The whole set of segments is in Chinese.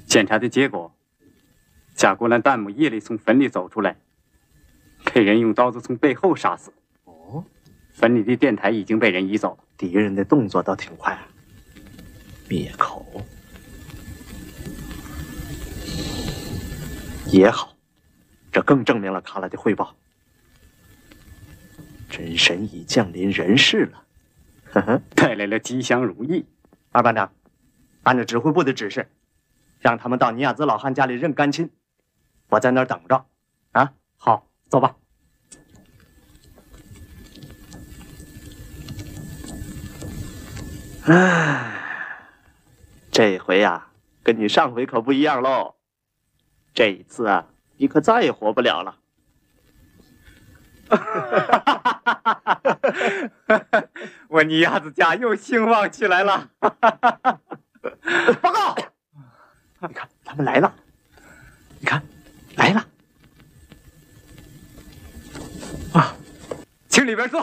检查的结果，贾国兰旦母夜里从坟里走出来，被人用刀子从背后杀死。 哦， 坟里的电台已经被人移走了。 敌人的动作倒挺快啊。灭口也好，这更证明了卡拉的汇报。真神已降临人世了，呵呵， 带来了吉祥如意。 二班长，按照指挥部的指示，让他们到尼亚兹老汉家里认干亲，我在那儿等着。啊，好，走吧。唉，这回呀，跟你上回可不一样喽。这一次啊，你可再也活不了了。 我尼亚子家又兴旺起来了。 报告，你看他们来了，你看来了。 啊，请里边坐。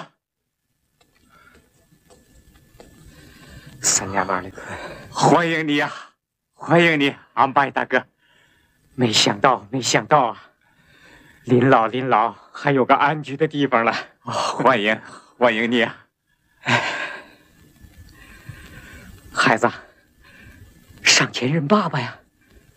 三娘妈的， 欢迎你呀，欢迎你，安拜大哥。 没想到啊，林老还有个安居的地方了。 哦，欢迎你啊！ 孩子，上前认爸爸呀！